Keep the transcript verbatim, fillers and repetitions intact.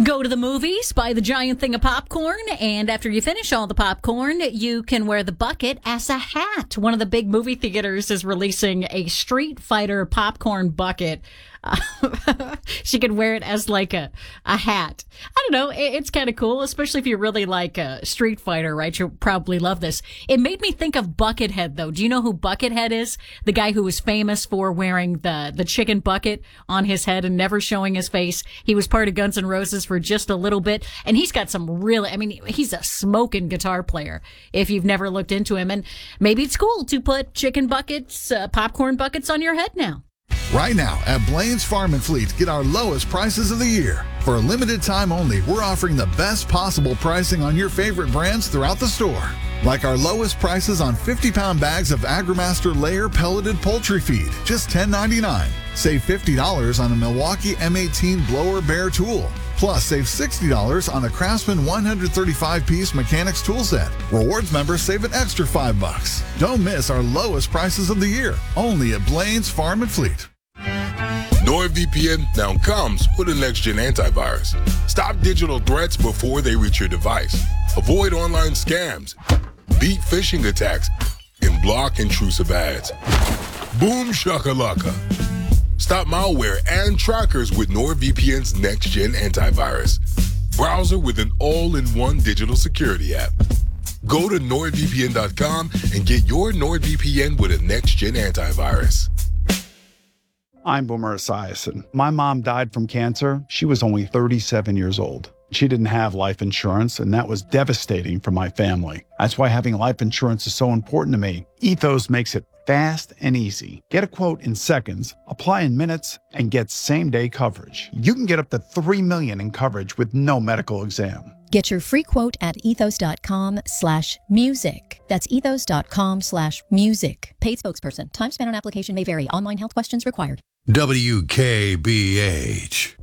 Go to the movies, buy the giant thing of popcorn, and after you finish all the popcorn, you can wear the bucket as a hat. One of the big movie theaters is releasing a Street Fighter popcorn bucket. Uh, she could wear it as like a, a hat. I don't know. It, it's kind of cool, especially if you really like a Street Fighter, right? You'll probably love this. It made me think of Buckethead, though. Do you know who Buckethead is? The guy who was famous for wearing the, the chicken bucket on his head and never showing his face. He was part of Guns N' Roses for just a little bit, and he's got some really, I mean, he's a smoking guitar player if you've never looked into him. And maybe it's cool to put chicken buckets, uh, popcorn buckets on your head now. Right now at Blaine's Farm and Fleet, get our lowest prices of the year. For a limited time only, we're offering the best possible pricing on your favorite brands throughout the store. Like our lowest prices on fifty-pound bags of AgriMaster Layer pelleted poultry feed, just ten ninety-nine. Save fifty dollars on a Milwaukee M eighteen blower bear tool. Plus, save sixty dollars on a Craftsman one hundred thirty-five piece mechanics tool set. Rewards members save an extra five bucks. Don't miss our lowest prices of the year, only at Blaine's Farm and Fleet. NordVPN now comes with a next-gen antivirus. Stop digital threats before they reach your device. Avoid online scams, beat phishing attacks, and block intrusive ads. Boom shakalaka. Stop malware and trackers with NordVPN's next-gen antivirus. Browser with an all-in-one digital security app. Go to nord V P N dot com and get your NordVPN with a next-gen antivirus. I'm Boomer Esiason. My mom died from cancer. She was only thirty-seven years old. She didn't have life insurance, and that was devastating for my family. That's why having life insurance is so important to me. Ethos makes it fast and easy. Get a quote in seconds, apply in minutes, and get same-day coverage. You can get up to three million dollars in coverage with no medical exam. Get your free quote at ethos.com slash music. That's ethos.com slash music. Paid spokesperson. Time spent on application may vary. Online health questions required. W K B H.